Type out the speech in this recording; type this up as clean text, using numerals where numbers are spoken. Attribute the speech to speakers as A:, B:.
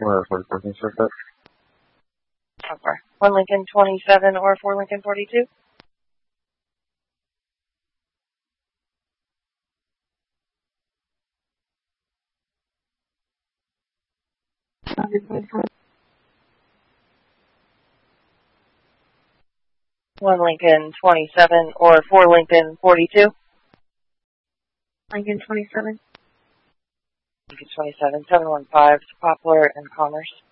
A: Or for the parking circuit.
B: Okay. 1 Lincoln 27 or 4 Lincoln 42? One Lincoln 27 or 4 Lincoln 42?
C: Lincoln 27.
B: Lincoln 27, 715, Poplar and Commerce.